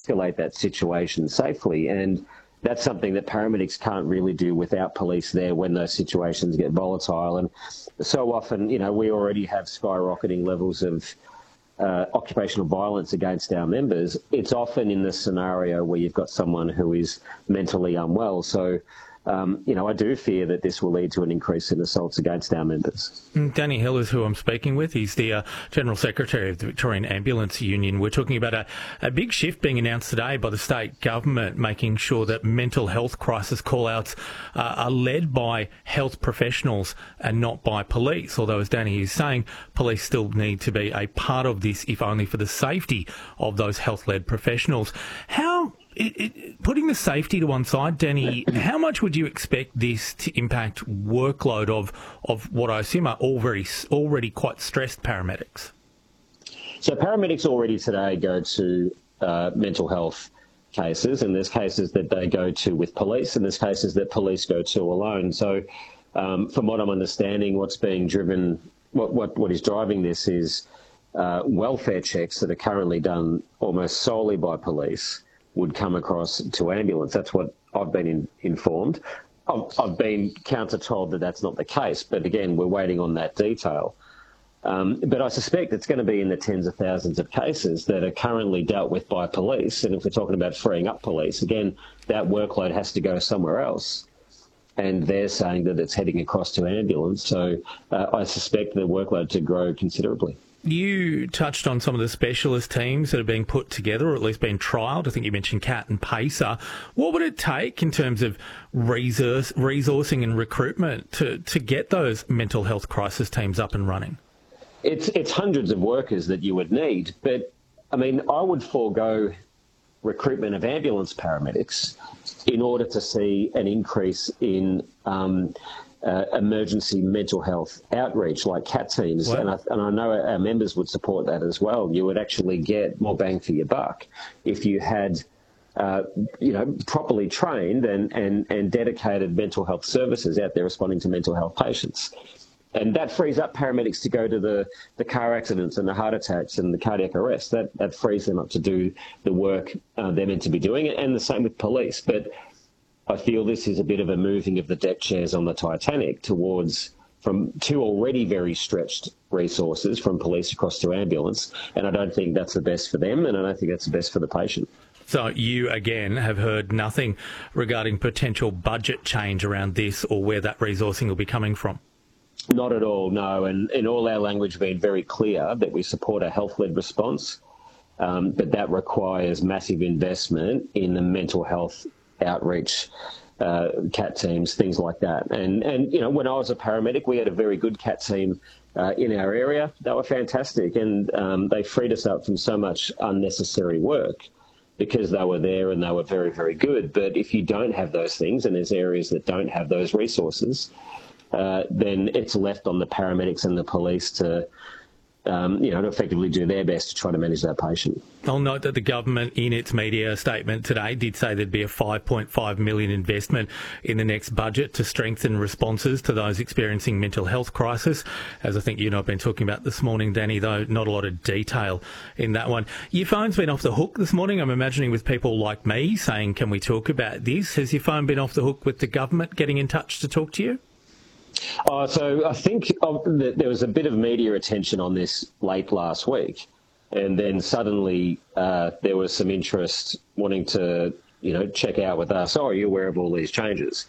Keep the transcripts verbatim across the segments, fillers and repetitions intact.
escalate that situation safely. And that's something that paramedics can't really do without police there when those situations get volatile. And so often, you know, we already have skyrocketing levels of uh, occupational violence against our members. It's often in the scenario where you've got someone who is mentally unwell. So, Um, you know, I do fear that this will lead to an increase in assaults against our members. Danny Hill is who I'm speaking with. He's the uh, General Secretary of the Victorian Ambulance Union. We're talking about a, a big shift being announced today by the state government, making sure that mental health crisis call-outs uh, are led by health professionals and not by police. Although, as Danny is saying, police still need to be a part of this, if only for the safety of those health-led professionals. How... It, it, putting the safety to one side, Danny, how much would you expect this to impact workload of of what I assume are all very already quite stressed paramedics? So paramedics already today go to uh, mental health cases, and there's cases that they go to with police, and there's cases that police go to alone. So um, from what I'm understanding, what's being driven, what what, what is driving this is uh, welfare checks that are currently done almost solely by police would come across to ambulance. That's what I've been in, informed. I've, I've been counter-told that that's not the case, but again, we're waiting on that detail. Um, but I suspect it's going to be in the tens of thousands of cases that are currently dealt with by police, and if we're talking about freeing up police, again, that workload has to go somewhere else. And they're saying that it's heading across to ambulance, so uh, I suspect the workload to grow considerably. You touched on some of the specialist teams that are being put together, or at least being trialled. I think you mentioned CAT and PACER. What would it take in terms of resource, resourcing and recruitment to, to get those mental health crisis teams up and running? It's, it's hundreds of workers that you would need, but, I mean, I would forego recruitment of ambulance paramedics in order to see an increase in um, Uh, emergency mental health outreach like CAT teams, and I, and I know our members would support that as well. You would actually get more bang for your buck if you had, uh, you know, properly trained and, and, and dedicated mental health services out there responding to mental health patients. And that frees up paramedics to go to the, the car accidents and the heart attacks and the cardiac arrests. That, that frees them up to do the work uh, they're meant to be doing, and the same with police. But I feel this is a bit of a moving of the deck chairs on the Titanic towards from two already very stretched resources from police across to ambulance, and I don't think that's the best for them, and I don't think that's the best for the patient. So you, again, have heard nothing regarding potential budget change around this or where that resourcing will be coming from? Not at all, no, and in all our language being very clear that we support a health-led response, um, but that requires massive investment in the mental health outreach, uh, CAT teams, things like that. And, and you know, when I was a paramedic, we had a very good CAT team uh, in our area. They were fantastic, and um, they freed us up from so much unnecessary work because they were there and they were very, very good. But if you don't have those things, and there's areas that don't have those resources, uh, then it's left on the paramedics and the police to Um, you know, to effectively do their best to try to manage that patient. I'll note that the government, in its media statement today, did say there'd be a five point five million dollars investment in the next budget to strengthen responses to those experiencing mental health crisis. As I think you and I have been talking about this morning, Danny, though, not a lot of detail in that one. Your phone's been off the hook this morning, I'm imagining, with people like me saying, can we talk about this? Has your phone been off the hook with the government getting in touch to talk to you? Uh, so I think uh, there was a bit of media attention on this late last week, and then suddenly uh, there was some interest wanting to, you know, check out with us, oh, are you aware of all these changes?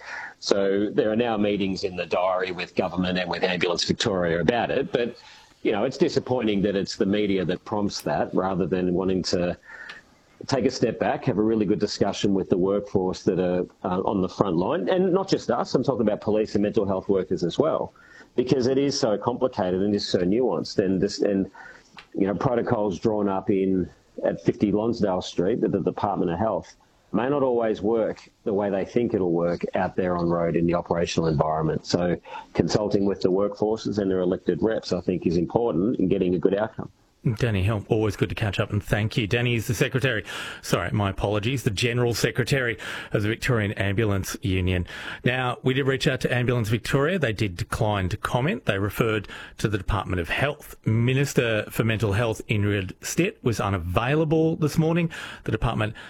So there are now meetings in the diary with government and with Ambulance Victoria about it, but, you know, it's disappointing that it's the media that prompts that rather than wanting to take a step back, have a really good discussion with the workforce that are uh, on the front line. And not just us, I'm talking about police and mental health workers as well, because it is so complicated and is so nuanced. And, this, and you know, protocols drawn up in at fifty Lonsdale Street at the Department of Health may not always work the way they think it'll work out there on road in the operational environment. So consulting with the workforces and their elected reps, I think, is important in getting a good outcome. Danny Hill, always good to catch up, and thank you. Danny is the Secretary, sorry, my apologies, the General Secretary of the Victorian Ambulance Union. Now, we did reach out to Ambulance Victoria. They did decline to comment. They referred to the Department of Health. Minister for Mental Health, Ingrid Stitt, was unavailable this morning. The department